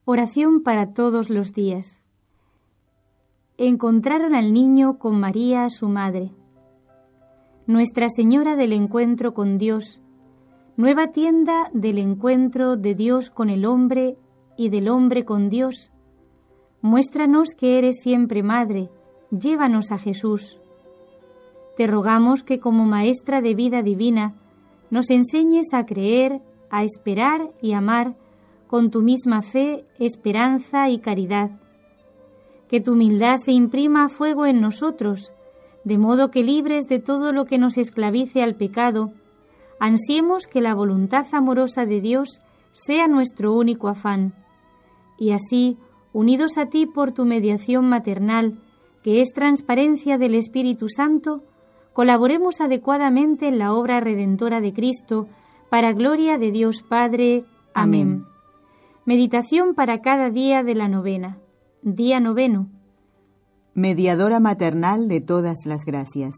Oración para todos los días. Encontraron al niño con María, su madre. Nuestra Señora del encuentro con Dios, nueva tienda del encuentro de Dios con el hombre y del hombre con Dios. Muéstranos que eres siempre madre, llévanos a Jesús. Te rogamos que como maestra de vida divina nos enseñes a creer, a esperar y amar con tu misma fe, esperanza y caridad. Que tu humildad se imprima a fuego en nosotros, de modo que libres de todo lo que nos esclavice al pecado, ansiemos que la voluntad amorosa de Dios sea nuestro único afán. Y así, unidos a ti por tu mediación maternal, que es transparencia del Espíritu Santo, colaboremos adecuadamente en la obra redentora de Cristo, para gloria de Dios Padre. Amén. Meditación para cada día de la novena. Día 9. Mediadora maternal de todas las gracias.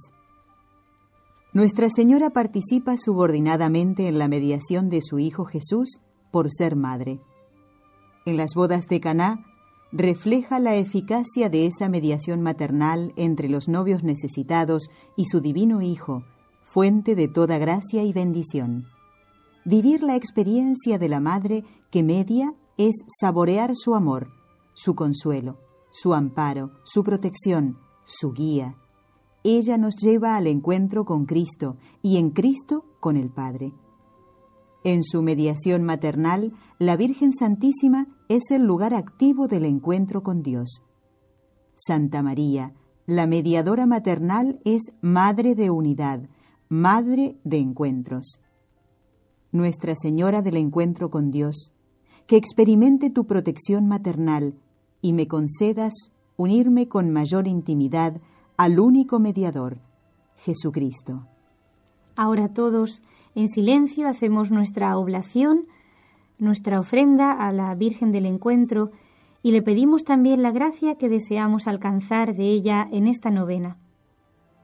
Nuestra Señora participa subordinadamente en la mediación de su Hijo Jesús por ser madre. En las bodas de Caná, refleja la eficacia de esa mediación maternal entre los novios necesitados y su divino Hijo, fuente de toda gracia y bendición. Vivir la experiencia de la madre que media es saborear su amor, su consuelo, su amparo, su protección, su guía. Ella nos lleva al encuentro con Cristo y en Cristo con el Padre. En su mediación maternal, la Virgen Santísima es el lugar activo del encuentro con Dios. Santa María, la mediadora maternal, es madre de unidad, madre de encuentros. Nuestra Señora del encuentro con Dios, que experimente tu protección maternal y me concedas unirme con mayor intimidad al único mediador, Jesucristo. Ahora todos, en silencio, hacemos nuestra oblación, nuestra ofrenda a la Virgen del Encuentro y le pedimos también la gracia que deseamos alcanzar de ella en esta novena.